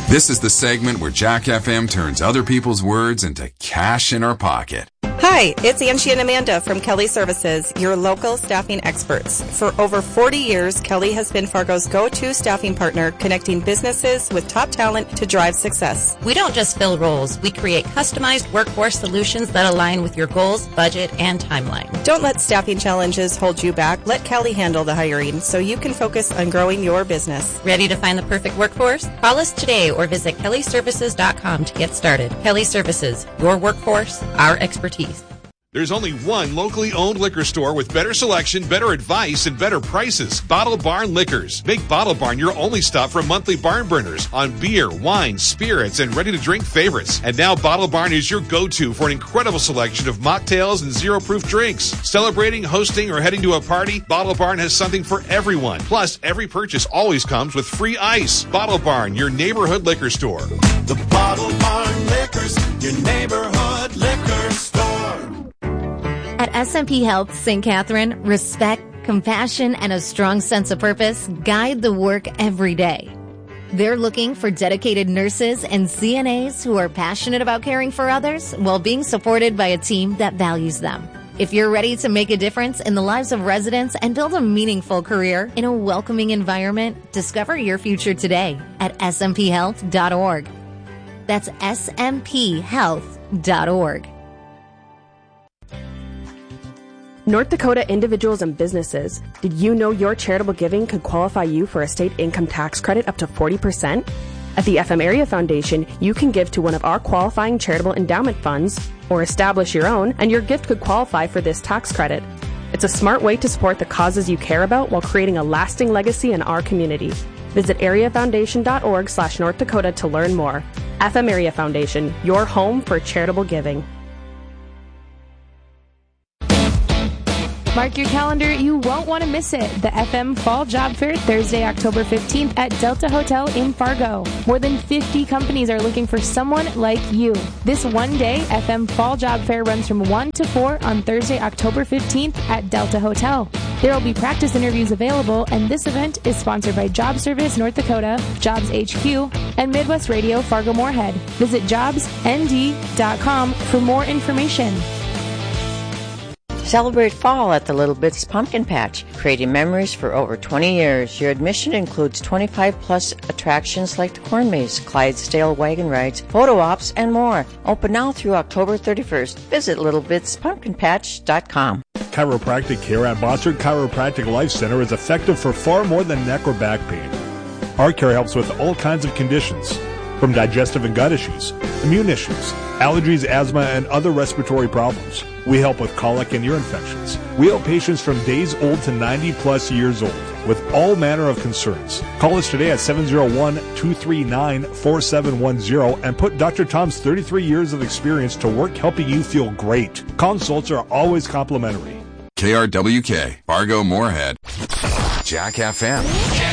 This is the segment where Jack FM turns other people's words into cash in our pocket. Hi, it's Angie and Amanda from Kelly Services, your local staffing experts. For over 40 years, Kelly has been Fargo's go-to staffing partner, connecting businesses with top talent to drive success. We don't just fill roles. We create customized workforce solutions that align with your goals, budget, and timeline. Don't let staffing challenges hold you back. Let Kelly handle the hiring so you can focus on growing your business. Ready to find the perfect workforce? Call us today or visit kellyservices.com to get started. Kelly Services, your workforce, our expertise. There's only one locally owned liquor store with better selection, better advice, and better prices. Bottle Barn Liquors. Make Bottle Barn your only stop for monthly barn burners on beer, wine, spirits, and ready-to-drink favorites. And now Bottle Barn is your go-to for an incredible selection of mocktails and zero-proof drinks. Celebrating, hosting, or heading to a party, Bottle Barn has something for everyone. Plus, every purchase always comes with free ice. Bottle Barn, your neighborhood liquor store. The Bottle Barn Liquors, your neighborhood liquor store. At SMP Health St. Catherine, respect, compassion, and a strong sense of purpose guide the work every day. They're looking for dedicated nurses and CNAs who are passionate about caring for others while being supported by a team that values them. If you're ready to make a difference in the lives of residents and build a meaningful career in a welcoming environment, discover your future today at smphealth.org. That's smphealth.org. North Dakota individuals and businesses, did you know your charitable giving could qualify you for a state income tax credit up to 40%? At the FM Area Foundation, you can give to one of our qualifying charitable endowment funds or establish your own, and your gift could qualify for this tax credit. It's a smart way to support the causes you care about while creating a lasting legacy in our community. Visit areafoundation.org/North Dakota to learn more. FM Area Foundation, your home for charitable giving. Mark your calendar, you won't want to miss it. The FM Fall Job Fair, Thursday, October 15th at Delta Hotel in Fargo. More than 50 companies are looking for someone like you. This one-day FM Fall Job Fair runs from 1 to 4 on Thursday, October 15th at Delta Hotel. There will be practice interviews available, and this event is sponsored by Job Service North Dakota, Jobs HQ, and Midwest Radio Fargo-Moorhead. Visit jobsnd.com for more information. Celebrate fall at the Little Bits Pumpkin Patch, creating memories for over 20 years. Your admission includes 25-plus attractions like the Corn Maze, Clydesdale wagon rides, photo ops, and more. Open now through October 31st. Visit littlebitspumpkinpatch.com. Chiropractic care at Bossard Chiropractic Life Center is effective for far more than neck or back pain. Our care helps with all kinds of conditions, from digestive and gut issues, immune issues, allergies, asthma, and other respiratory problems. We help with colic and ear infections. We help patients from days old to 90-plus years old with all manner of concerns. Call us today at 701-239-4710 and put Dr. Tom's 33 years of experience to work helping you feel great. Consults are always complimentary. KRWK, Fargo Moorhead, Jack FM.